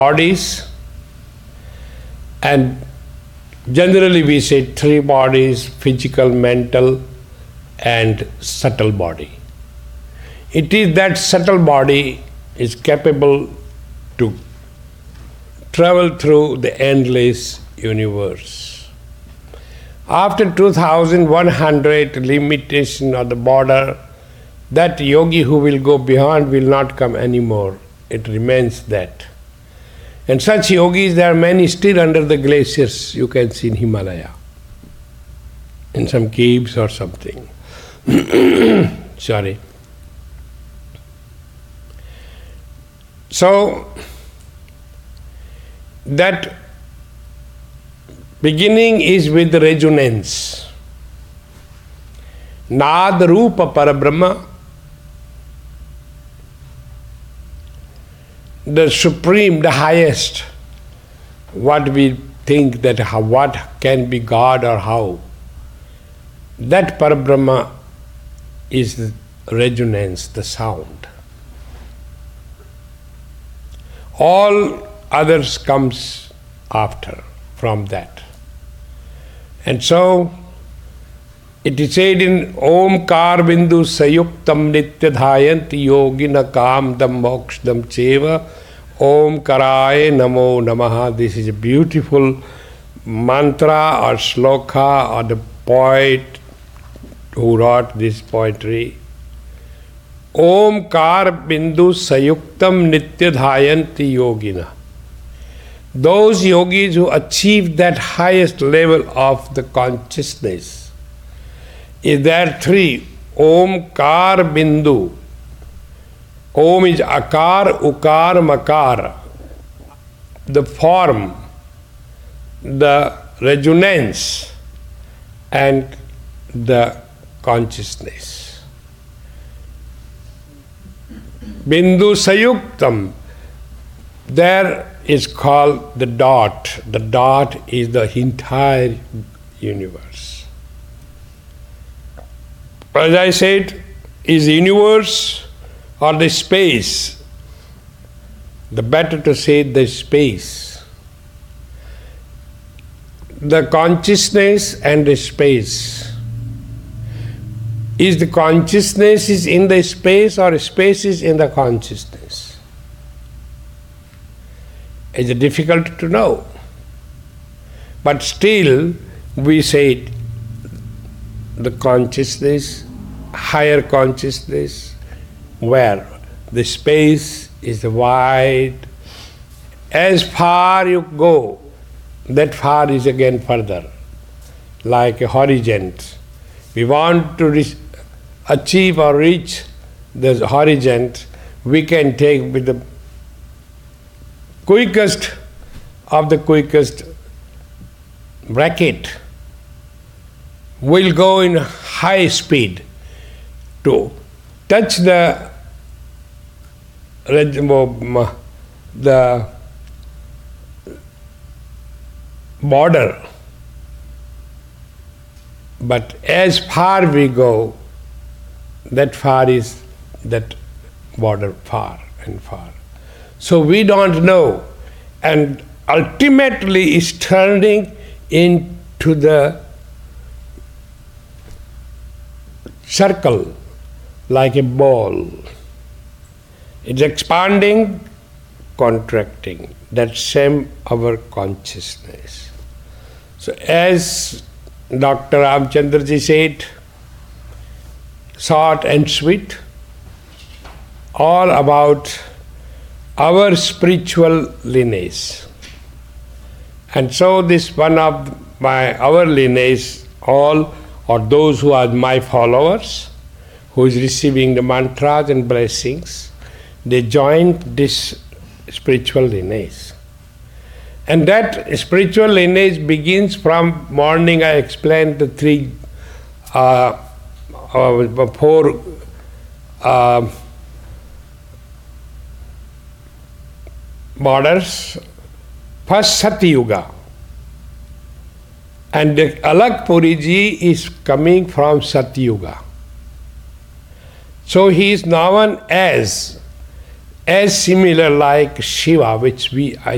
bodies, and generally we say three bodies: physical, mental, and subtle body. It is that subtle body is capable to travel through the endless universe. After 2100 limitation of the border, that yogi who will go beyond will not come anymore. It remains that. And such yogis, there are many still under the glaciers you can see in Himalaya, in some caves or something. Sorry. So, that beginning is with resonance. Nad Rupa Parabrahma, the supreme, the highest, what we think that what can be God or how, that Parabrahma is the resonance, the sound. All others comes after, from that. And so, it is said in Omkar Bindu Sayuktam Nityadhayanti Yogina Kamdam Mokshadam Cheva Omkaraye Namo Namaha. This is a beautiful mantra or shloka or the poet who wrote this poetry. Omkar Bindu Sayuktam Nityadhayanti Yogina. Those yogis who achieve that highest level of the consciousness, is there three: Omkar Bindu. Om is Akar, Ukar, Makar. The form, the resonance, and the consciousness. Bindu Sayuktam, there is called the dot. The dot is the entire universe. As I said, is universe or the space? The better to say the space. The consciousness and the space. Is the consciousness is in the space or space is in the consciousness? It's difficult to know. But still, we say the consciousness, higher consciousness, where the space is wide. As far you go, that far is again further, like a horizon. We want to achieve or reach the horizon, we can take with the quickest of the quickest bracket. We'll go in high speed to touch the border. But as far we go, that far is that border far and far. So we don't know, and ultimately is turning into the circle like a ball. It's expanding, contracting. That same our consciousness. So as Dr. Ramchandraji said, short and sweet, all about our spiritual lineage. And so this one of our lineage, all or those who are my followers, who is receiving the mantras and blessings, they join this spiritual lineage. And that spiritual lineage begins from morning. I explained the four borders. First Sati Yuga. And Alak Puriji is coming from Sati Yuga. So he is known as similar like Shiva, which I